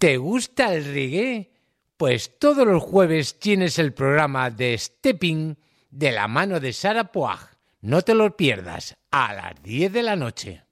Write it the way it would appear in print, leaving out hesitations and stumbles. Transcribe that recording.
¿Te gusta el reggae? Pues todos los jueves tienes el programa de Stepping de la mano de Sara Poag. No te lo pierdas, a las 10 de la noche.